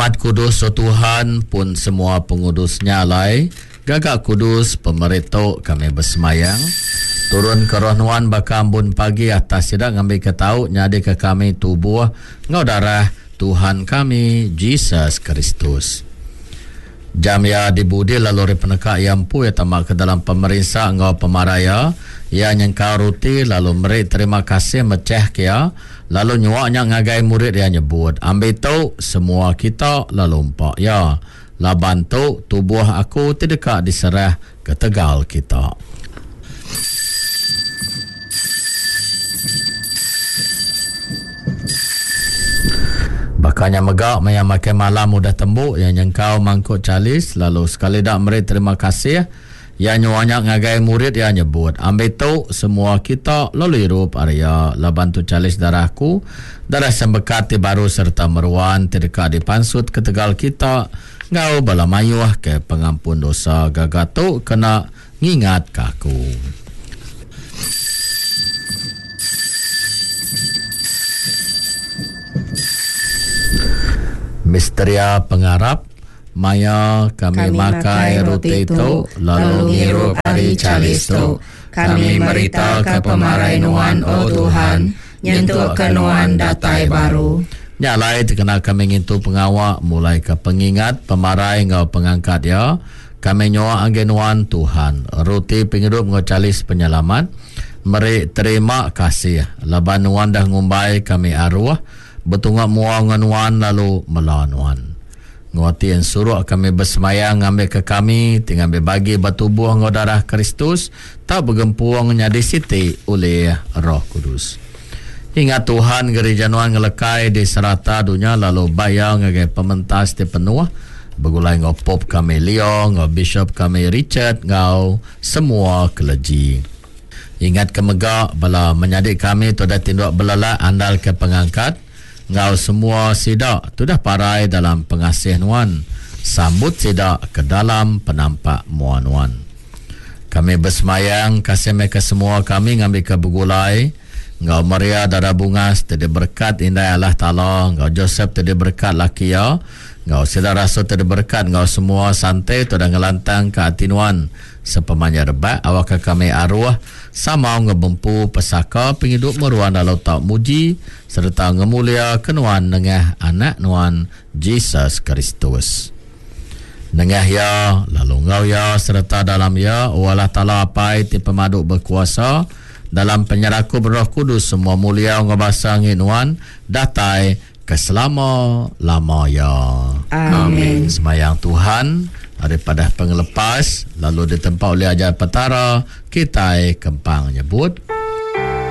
Amat kudus Tuhan pun semua pengudusnya lai. Gagak kudus pemerintah kami bersemayang. Turun ke roh nuan bakambun pagi atas sidak ngambil ketau nyadi ke kami tubuh ngau darah Tuhan kami Yesus Kristus. Jam ya dibudi lalu peneka yang pu ya tamak ke dalam pemerintah ngau pemaraya ya nyengkau ruti lalu meri terima kasih meceh kia lalu nyuaknya ngagai murid yang nyebut ambil tahu semua kita lalu empak ya la bantu tubuh aku tidak diserah ke tegal kita. Bakanya megak yang makan malam mudah tembuk yang nyengkau mangkuk calis lalu sekali dak meri terima kasih yang nyuanya ngagai murid yang nyebut ambil tu semua kita lalu hirup area la bantu calis darahku darah sembekati baru serta meruan tidak dipansut ke tegal kita ngau bala mayuah ke pengampun dosa gagatu kena ngingat kaku. Misteria pengarap maya kami makai roti itu lalu ngirup hari calis itu kami merita ke pemarainuan oh Tuhan nyentuh kenuan datai baru nyalai terkena kami ngintu pengawak mulai ke pengingat pemarai ngau pengangkat ya kami nyoa anggenuan Tuhan roti penghidup ngau calis penyelamat meri terima kasih labanuan dah ngumbai kami arwah betungak muang nganuan lalu melanuan nguati yang suruh kami bersemayang ngambil ke kami tinggal berbagi batubuh ngau darah Kristus tak bergempuang nyadi siti oleh Roh Kudus. Ingat Tuhan gereja nuan ngelekai di serata dunia lalu bayang ngagai pementas di penuh begulai ngau pop kami Leo ngau bishop kami Richard ngau semua keleji. Ingat kemegak bala menyadik kami tu dah tindak belala andal ke pengangkat ngau semua sidak tu dah parai dalam pengasih nuan sambut sidak ke dalam penampak muan-nuan. Kami bersemayang kasih mereka semua kami ngambil ke begulai ngau Maria darah bungas tadi berkat indah Allah Ta'ala ngau Joseph tadi berkat laki ya ngau Sida Rasul tadi berkat ngau semua santai tu dah ngelantang ke hati nuan sepemanya rebat awak kami arwah sama ngebempu pesaka penghidup meruan dalam tak muji serta ngemulia kenuan nengah anak nuan Yesus Kristus nengah ya lalu ngau ya serta dalam ya Allah Ta'ala apai ti pemaduk berkuasa dalam penyerahku Roh Kudus semua mulia ngebasa nginuan datai keselama-lama ya amin. Semayang Tuhan daripada pengelepas lalu ditempat oleh ajar petara kita kempang nyebut